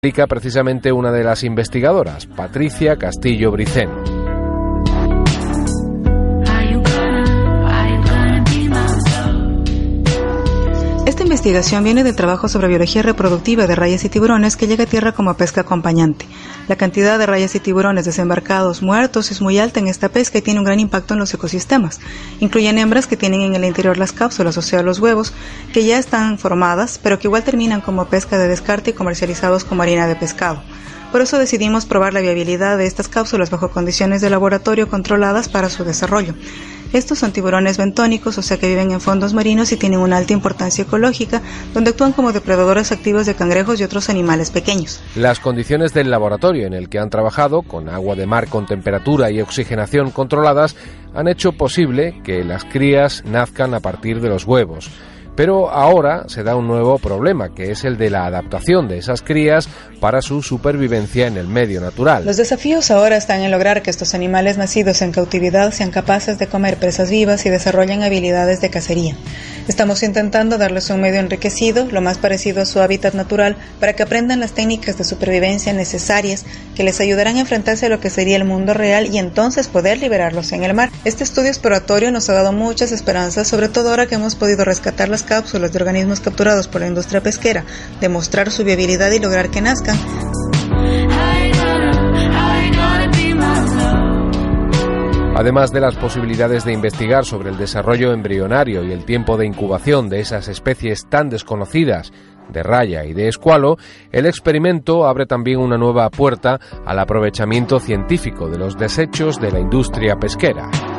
Explica precisamente una de las investigadoras, Patricia Castillo Briceno. Esta investigación viene del trabajo sobre biología reproductiva de rayas y tiburones que llega a tierra como pesca acompañante. La cantidad de rayas y tiburones desembarcados muertos es muy alta en esta pesca y tiene un gran impacto en los ecosistemas. Incluyen hembras que tienen en el interior las cápsulas, o sea, los huevos, que ya están formadas, pero que igual terminan como pesca de descarte y comercializados como harina de pescado. Por eso decidimos probar la viabilidad de estas cápsulas bajo condiciones de laboratorio controladas para su desarrollo. Estos son tiburones bentónicos, o sea que viven en fondos marinos y tienen una alta importancia ecológica, donde actúan como depredadores activos de cangrejos y otros animales pequeños. Las condiciones del laboratorio en el que han trabajado, con agua de mar con temperatura y oxigenación controladas, han hecho posible que las crías nazcan a partir de los huevos. Pero ahora se da un nuevo problema, que es el de la adaptación de esas crías para su supervivencia en el medio natural. Los desafíos ahora están en lograr que estos animales nacidos en cautividad sean capaces de comer presas vivas y desarrollen habilidades de cacería. Estamos intentando darles un medio enriquecido, lo más parecido a su hábitat natural, para que aprendan las técnicas de supervivencia necesarias que les ayudarán a enfrentarse a lo que sería el mundo real y entonces poder liberarlos en el mar. Este estudio exploratorio nos ha dado muchas esperanzas, sobre todo ahora que hemos podido rescatar las cápsulas de organismos capturados por la industria pesquera, demostrar su viabilidad y lograr que nazcan. Además de las posibilidades de investigar sobre el desarrollo embrionario y el tiempo de incubación de esas especies tan desconocidas de raya y de escualo, el experimento abre también una nueva puerta al aprovechamiento científico de los desechos de la industria pesquera.